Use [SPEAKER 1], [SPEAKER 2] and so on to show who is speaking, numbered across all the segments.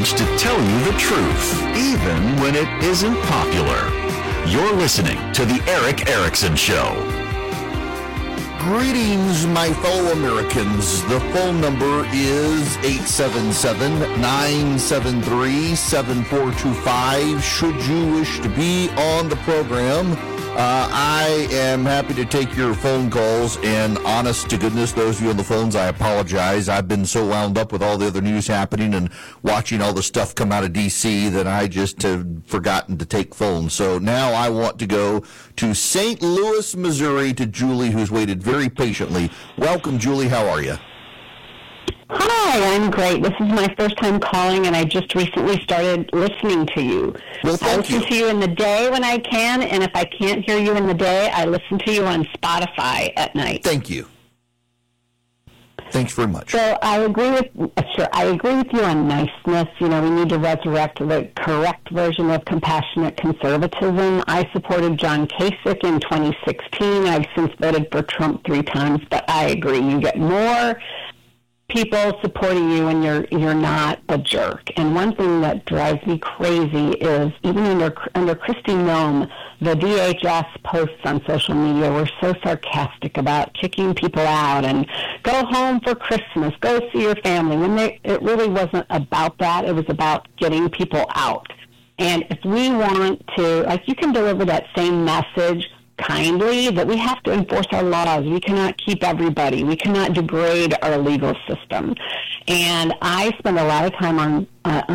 [SPEAKER 1] courage to tell you the truth, even when it isn't popular. You're listening to The Erick Erickson Show.
[SPEAKER 2] Greetings, my fellow Americans. The phone number is 877-973-7425. Should you wish to be on the program, I am happy to take your phone calls, and honest to goodness, those of you on the phones, I apologize. I've been so wound up with all the other news happening and watching all the stuff come out of D.C. that I just have forgotten to take phones. So now I want to go to St. Louis, Missouri, to Julie, who's waited very patiently. Welcome, Julie. How are you?
[SPEAKER 3] Hi, I'm great. This is my first time calling, and I just recently started listening to you.
[SPEAKER 2] Well,
[SPEAKER 3] I listen to you in the day when I can, and if I can't hear you in the day, I listen to you on Spotify at night.
[SPEAKER 2] Thank you. Thanks very much.
[SPEAKER 3] So I agree with you on niceness. You know, we need to resurrect the correct version of compassionate conservatism. I supported John Kasich in 2016. I've since voted for Trump 3 times, but I agree. You get more people supporting you and you're not a jerk. And one thing that drives me crazy is even under Kristi Noem, the DHS posts on social media were so sarcastic about kicking people out and go home for Christmas, go see your family, when it really wasn't about that. It was about getting people out. And if we want to, like, you can deliver that same message kindly, that we have to enforce our laws. We cannot keep everybody. We cannot degrade our legal system. And I spend a lot of time on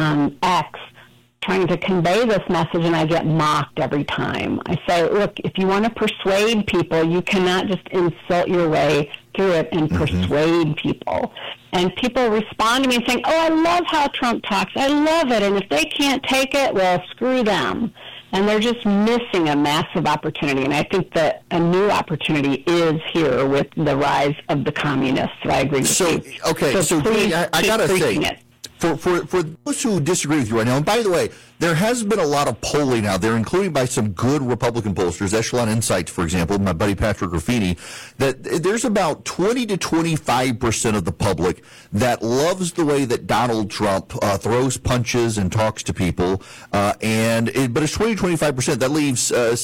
[SPEAKER 3] X trying to convey this message, and I get mocked every time. I say, look, if you want to persuade people, you cannot just insult your way through it and persuade people. And people respond to me saying, oh, I love how Trump talks. I love it. And if they can't take it, well, screw them. And they're just missing a massive opportunity. And I think that a new opportunity is here with the rise of the communists. So I agree with you.
[SPEAKER 2] Okay, so
[SPEAKER 3] please
[SPEAKER 2] I got to say, for those who disagree with you right now, and by the way, there has been a lot of polling out there, including by some good Republican pollsters, Echelon Insights, for example, my buddy Patrick Ruffini, that there's about 20 to 25% of the public that loves the way that Donald Trump throws punches and talks to people, but it's 20 to 25%. That leaves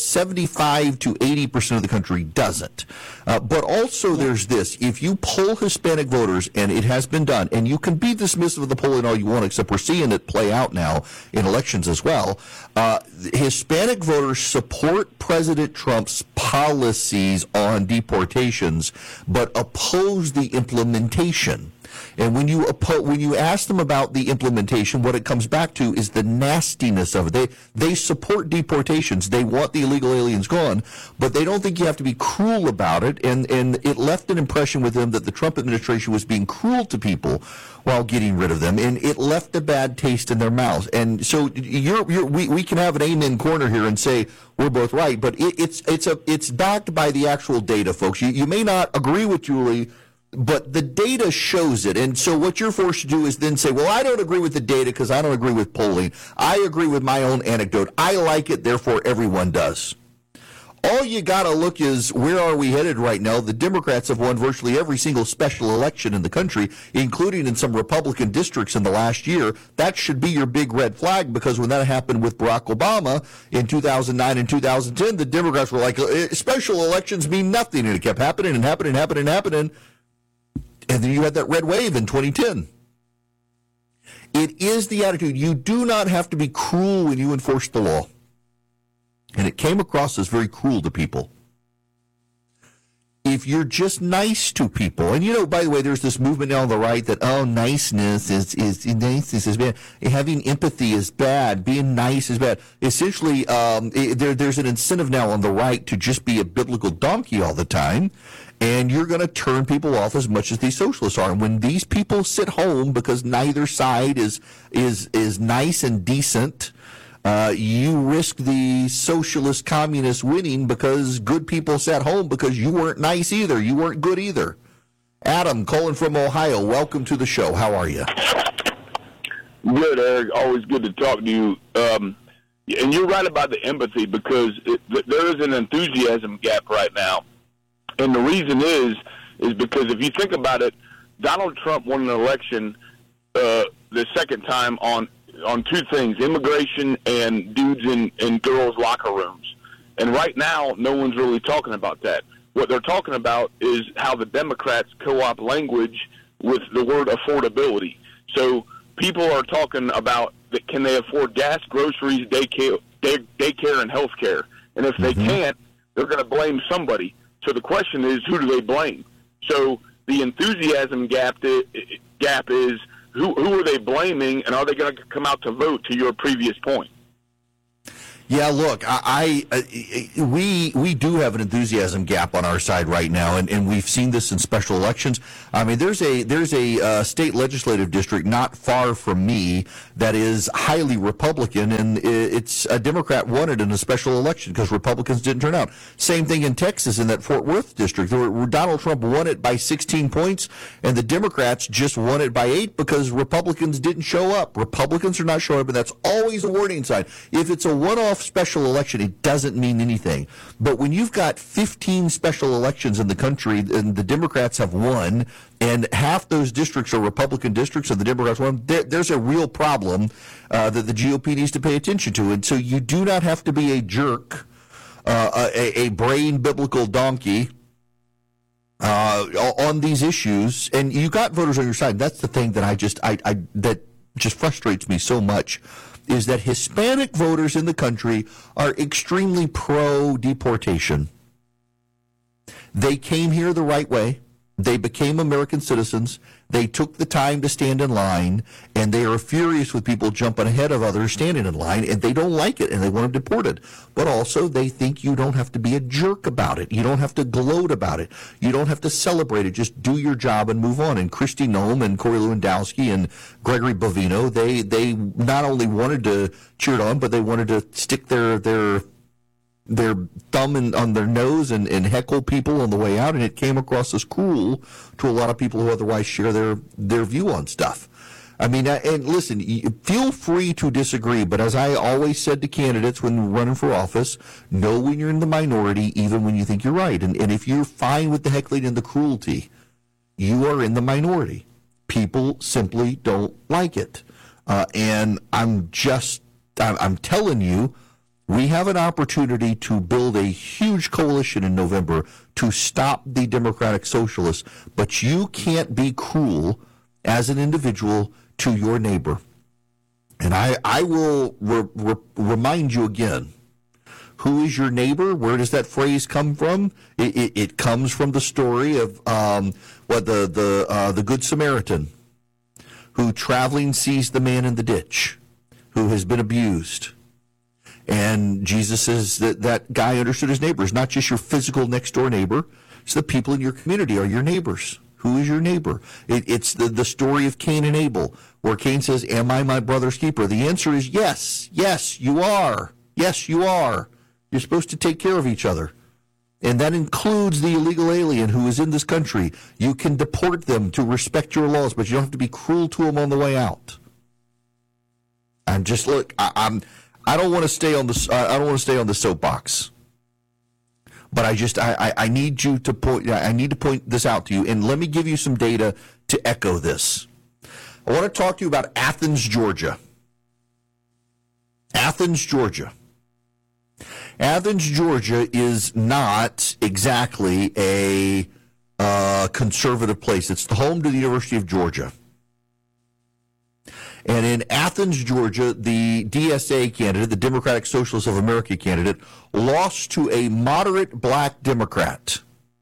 [SPEAKER 2] 75 to 80% of the country doesn't. But also there's this. If you poll Hispanic voters, and it has been done, and you can be dismissive of the polling all you want, except we're seeing it play out now in elections as well, Hispanic voters support President Trump's policies on deportations, but oppose the implementation. And when you ask them about the implementation, what it comes back to is the nastiness of it. They support deportations. They want the illegal aliens gone, but they don't think you have to be cruel about it. And it left an impression with them that the Trump administration was being cruel to people while getting rid of them, and it left a bad taste in their mouths. And so we can have an amen corner here and say we're both right, but it's backed by the actual data, folks. You may not agree with Julie, but the data shows it. And so what you're forced to do is then say, well, I don't agree with the data because I don't agree with polling. I agree with my own anecdote. I like it, therefore everyone does. All you got to look is, where are we headed right now? The Democrats have won virtually every single special election in the country, including in some Republican districts in the last year. That should be your big red flag, because when that happened with Barack Obama in 2009 and 2010, the Democrats were like, special elections mean nothing. And it kept happening and happening and happening and happening. And then you had that red wave in 2010. It is the attitude. You do not have to be cruel when you enforce the law. And it came across as very cruel to people. If you're just nice to people, and by the way, there's this movement now on the right that, niceness is bad. Having empathy is bad. Being nice is bad. Essentially, there's an incentive now on the right to just be a biblical donkey all the time, and you're going to turn people off as much as these socialists are. And when these people sit home because neither side is nice and decent, you risk the socialist communists winning because good people sat home because you weren't nice either. You weren't good either. Adam, calling from Ohio, welcome to the show. How are you?
[SPEAKER 4] Good, Eric. Always good to talk to you. And you're right about the empathy, because there is an enthusiasm gap right now. And the reason is because if you think about it, Donald Trump won an election the second time on on two things: immigration and dudes in girls' locker rooms. And right now, no one's really talking about that. What they're talking about is how the Democrats co-opt language with the word affordability. So people are talking about that, can they afford gas, groceries, daycare, and health care? And if they can't, they're going to blame somebody. So the question is, who do they blame? So the enthusiasm gap is, who are they blaming, and are they going to come out to vote, to your previous point?
[SPEAKER 2] Yeah, look, we do have an enthusiasm gap on our side right now, and we've seen this in special elections. I mean, there's a state legislative district not far from me that is highly Republican, and it's a Democrat won it in a special election because Republicans didn't turn out. Same thing in Texas in that Fort Worth district, where Donald Trump won it by 16 points, and the Democrats just won it by 8 because Republicans didn't show up. Republicans are not showing up, and that's always a warning sign. If it's a one-off special election, it doesn't mean anything. But when you've got 15 special elections in the country and the Democrats have won, and half those districts are Republican districts and the Democrats won, there's a real problem that the GOP needs to pay attention to. And so you do not have to be a jerk, a brain biblical donkey on these issues. And you got voters on your side. That's the thing that that just frustrates me so much, is that Hispanic voters in the country are extremely pro-deportation. They came here the right way. They became American citizens. They took the time to stand in line, and they are furious with people jumping ahead of others standing in line, and they don't like it, and they want them deported. But also, they think you don't have to be a jerk about it. You don't have to gloat about it. You don't have to celebrate it. Just do your job and move on. And Kristi Noem and Corey Lewandowski and Gregory Bovino, they not only wanted to cheer it on, but they wanted to stick their thumb on their nose and heckle people on the way out, and it came across as cruel to a lot of people who otherwise share their view on stuff. I mean, and listen, feel free to disagree, but as I always said to candidates when running for office, know when you're in the minority, even when you think you're right. And if you're fine with the heckling and the cruelty, you are in the minority. People simply don't like it. And I'm telling you, we have an opportunity to build a huge coalition in November to stop the Democratic Socialists, but you can't be cruel as an individual to your neighbor. And I will remind you again, who is your neighbor? Where does that phrase come from? It comes from the story of the Good Samaritan, who traveling sees the man in the ditch, who has been abused. And Jesus says that guy understood his neighbors, not just your physical next-door neighbor. It's the people in your community are your neighbors. Who is your neighbor? It's the story of Cain and Abel, where Cain says, am I my brother's keeper? The answer is yes. Yes, you are. Yes, you are. You're supposed to take care of each other. And that includes the illegal alien who is in this country. You can deport them to respect your laws, but you don't have to be cruel to them on the way out. And just look, I don't want to stay on the. I don't want to stay on the soapbox, but I need you to point. I need to point this out to you, and let me give you some data to echo this. I want to talk to you about Athens, Georgia. Athens, Georgia. Athens, Georgia is not exactly a conservative place. It's the home to the University of Georgia. And in Athens, Georgia, the DSA candidate, the Democratic Socialists of America candidate, lost to a moderate black Democrat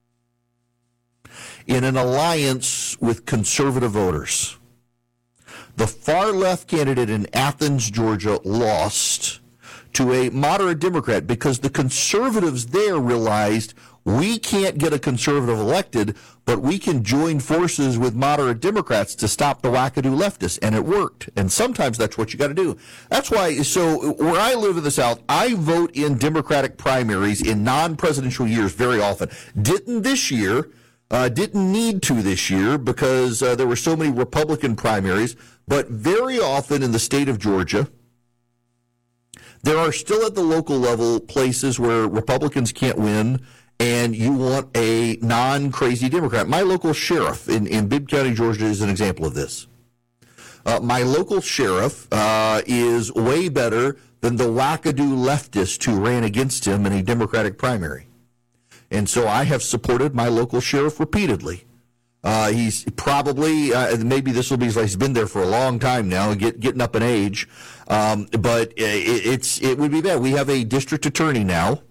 [SPEAKER 2] in an alliance with conservative voters. The far-left candidate in Athens, Georgia, lost to a moderate Democrat because the conservatives there realized we can't get a conservative elected, but we can join forces with moderate Democrats to stop the wackadoo leftists, and it worked. And sometimes that's what you got to do. That's why, so where I live in the South, I vote in Democratic primaries in non-presidential years very often. Didn't this year, didn't need to this year because there were so many Republican primaries, but very often in the state of Georgia, there are still at the local level places where Republicans can't win, and you want a non-crazy Democrat. My local sheriff in Bibb County, Georgia, is an example of this. My local sheriff is way better than the wackadoo leftist who ran against him in a Democratic primary. And so I have supported my local sheriff repeatedly. He's probably, maybe this will be, he's been there for a long time now, getting up in age. But it would be bad. We have a district attorney now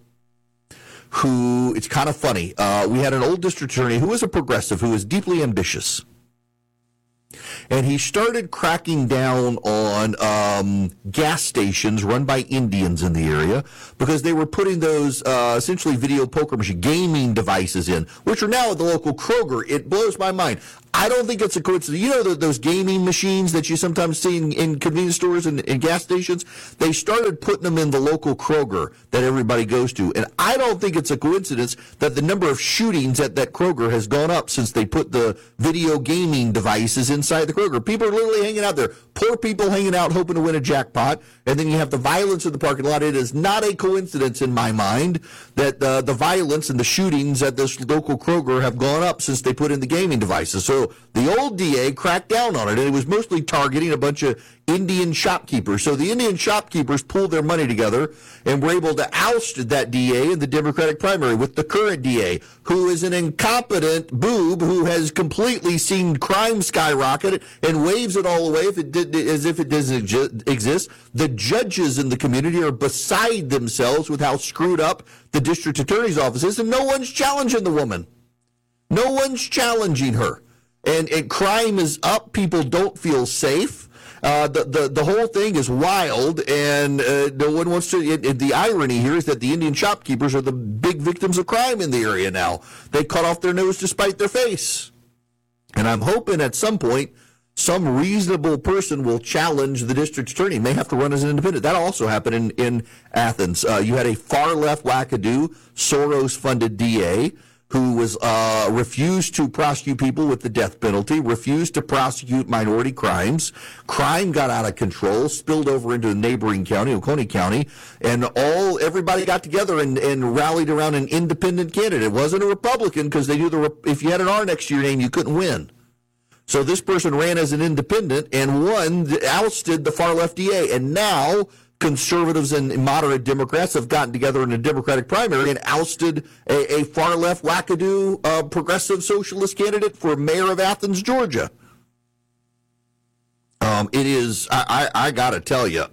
[SPEAKER 2] who, it's kind of funny. We had an old district attorney who was a progressive, who was deeply ambitious. And he started cracking down on gas stations run by Indians in the area because they were putting those essentially video poker machine gaming devices in, which are now at the local Kroger. It blows my mind. I don't think it's a coincidence. You know those gaming machines that you sometimes see in convenience stores and gas stations? They started putting them in the local Kroger that everybody goes to. And I don't think it's a coincidence that the number of shootings at that Kroger has gone up since they put the video gaming devices inside the Kroger. People are literally hanging out there. Poor people hanging out hoping to win a jackpot. And then you have the violence in the parking lot. It is not a coincidence in my mind that the violence and the shootings at this local Kroger have gone up since they put in the gaming devices. So the old DA cracked down on it, and it was mostly targeting a bunch of Indian shopkeepers. So the Indian shopkeepers pulled their money together and were able to oust that DA in the Democratic primary with the current DA, who is an incompetent boob who has completely seen crime skyrocket and waves it all away as if it doesn't exist. The judges in the community are beside themselves with how screwed up the district attorney's office is, and no one's challenging the woman. No one's challenging her. And crime is up. People don't feel safe. The whole thing is wild, and no one wants to. The irony here is that the Indian shopkeepers are the big victims of crime in the area now. They cut off their nose to spite their face. And I'm hoping at some point some reasonable person will challenge the district attorney. May have to run as an independent. That also happened in Athens. You had a far-left wackadoo, Soros-funded DA who was refused to prosecute people with the death penalty, refused to prosecute minority crimes. Crime got out of control, spilled over into the neighboring county, Oconee County, and everybody got together and rallied around an independent candidate. It wasn't a Republican because they knew if you had an R next to your name, you couldn't win. So this person ran as an independent and won, ousted the far-left DA, and now conservatives and moderate Democrats have gotten together in a Democratic primary and ousted a far-left wackadoo progressive socialist candidate for mayor of Athens, Georgia. It is, I got to tell you,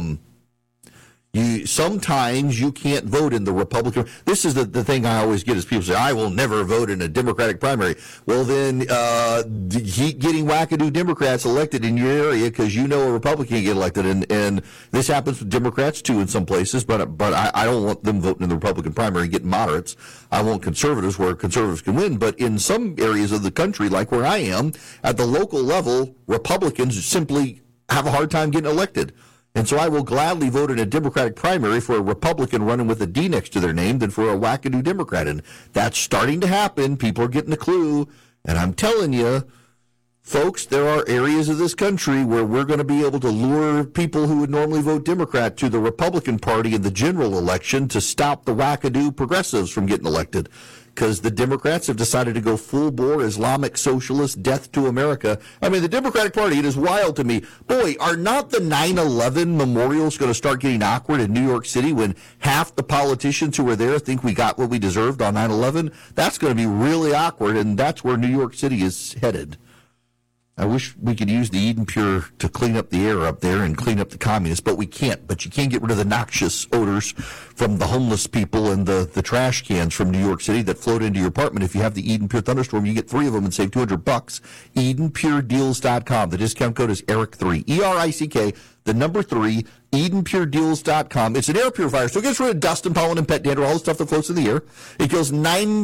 [SPEAKER 2] sometimes you can't vote in the Republican. This is the thing I always get is people say, I will never vote in a Democratic primary. Well, then getting wackadoo Democrats elected in your area because you know a Republican can get elected. And this happens with Democrats, too, in some places. But I don't want them voting in the Republican primary and getting moderates. I want conservatives where conservatives can win. But in some areas of the country, like where I am, at the local level, Republicans simply have a hard time getting elected. And so I will gladly vote in a Democratic primary for a Republican running with a D next to their name than for a wackadoo Democrat. And that's starting to happen. People are getting a clue. And I'm telling you, folks, there are areas of this country where we're going to be able to lure people who would normally vote Democrat to the Republican Party in the general election to stop the wackadoo progressives from getting elected. Because the Democrats have decided to go full-bore Islamic socialist death to America. I mean, the Democratic Party, it is wild to me. Boy, are not the 9/11 memorials going to start getting awkward in New York City when half the politicians who were there think we got what we deserved on 9/11? That's going to be really awkward, and that's where New York City is headed. I wish we could use the Eden Pure to clean up the air up there and clean up the communists, but we can't. But you can get rid of the noxious odors from the homeless people and the trash cans from New York City that float into your apartment. If you have the Eden Pure Thunderstorm, you get 3 of them and save $200. EdenPureDeals.com. The discount code is ERIC3. ERICK, the number 3, EdenPureDeals.com. It's an air purifier, so it gets rid of dust and pollen and pet dander, all the stuff that floats in the air. It kills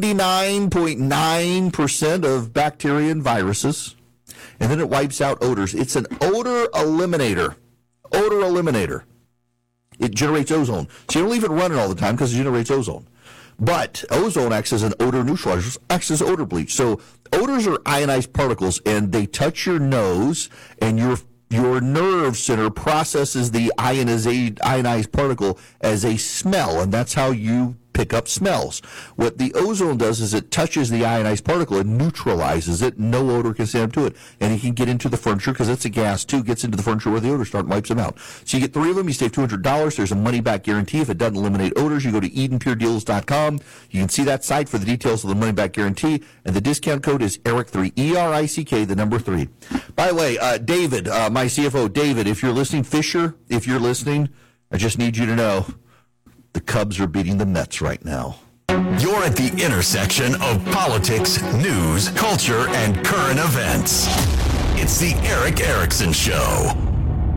[SPEAKER 2] 99.9% of bacteria and viruses. And then it wipes out odors. It's an odor eliminator. Odor eliminator. It generates ozone. So you don't leave it running all the time because it generates ozone. But ozone acts as an odor neutralizer, acts as odor bleach. So odors are ionized particles, and they touch your nose, and your nerve center processes the ionized particle as a smell, and that's how you pick up smells. What the ozone does is it touches the ionized particle and neutralizes it. No odor can stand up to it. And it can get into the furniture, because it's a gas too, gets into the furniture where the odor starts and wipes them out. So you get 3 of them, you save $200. There's a money-back guarantee. If it doesn't eliminate odors, you go to EdenPureDeals.com. You can see that site for the details of the money-back guarantee. And the discount code is ERIC3, ERICK, the number 3. By the way, David, my CFO, David, if you're listening, Fisher, if you're listening, I just need you to know the Cubs are beating the Mets right now.
[SPEAKER 1] You're at the intersection of politics, news, culture, and current events. It's the Eric Erickson Show.